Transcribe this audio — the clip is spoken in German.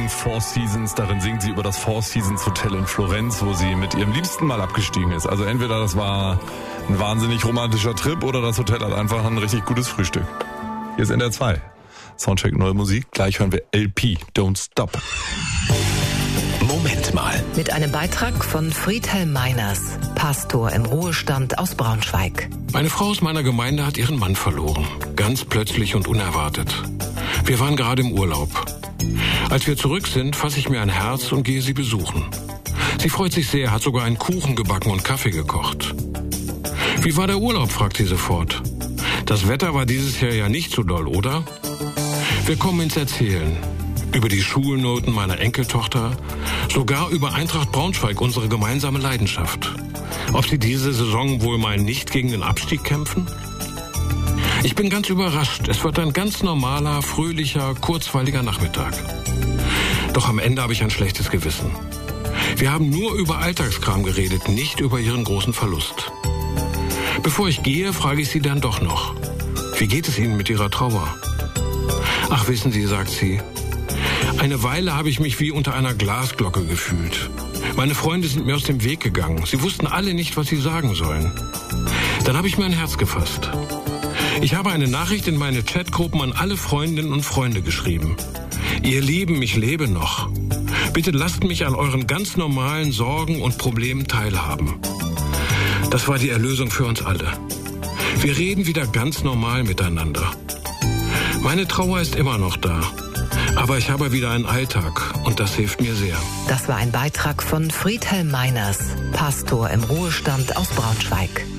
Album Four Seasons. Darin singt sie über das Four Seasons Hotel in Florenz, wo sie mit ihrem Liebsten mal abgestiegen ist. Also entweder das war ein wahnsinnig romantischer Trip oder das Hotel hat einfach ein richtig gutes Frühstück. Hier ist NDR 2. Soundcheck Neue Musik. Gleich hören wir LP, Don't Stop. Moment mal. Mit einem Beitrag von Friedhelm Meiners, Pastor im Ruhestand aus Braunschweig. Meine Frau aus meiner Gemeinde hat ihren Mann verloren. Ganz plötzlich und unerwartet. Wir waren gerade im Urlaub. Als wir zurück sind, fasse ich mir ein Herz und gehe sie besuchen. Sie freut sich sehr, hat sogar einen Kuchen gebacken und Kaffee gekocht. Wie war der Urlaub, fragt sie sofort. Das Wetter war dieses Jahr ja nicht so doll, oder? Wir kommen ins Erzählen. Über die Schulnoten meiner Enkeltochter, sogar über Eintracht Braunschweig, unsere gemeinsame Leidenschaft. Ob sie diese Saison wohl mal nicht gegen den Abstieg kämpfen? Ich bin ganz überrascht. Es wird ein ganz normaler, fröhlicher, kurzweiliger Nachmittag. Doch am Ende habe ich ein schlechtes Gewissen. Wir haben nur über Alltagskram geredet, nicht über ihren großen Verlust. Bevor ich gehe, frage ich sie dann doch noch. Wie geht es Ihnen mit Ihrer Trauer? Ach, wissen Sie, sagt sie, eine Weile habe ich mich wie unter einer Glasglocke gefühlt. Meine Freunde sind mir aus dem Weg gegangen. Sie wussten alle nicht, was sie sagen sollen. Dann habe ich mir ein Herz gefasst. Ich habe eine Nachricht in meine Chatgruppen an alle Freundinnen und Freunde geschrieben. Ihr Lieben, ich lebe noch. Bitte lasst mich an euren ganz normalen Sorgen und Problemen teilhaben. Das war die Erlösung für uns alle. Wir reden wieder ganz normal miteinander. Meine Trauer ist immer noch da. Aber ich habe wieder einen Alltag und das hilft mir sehr. Das war ein Beitrag von Friedhelm Meiners, Pastor im Ruhestand aus Braunschweig.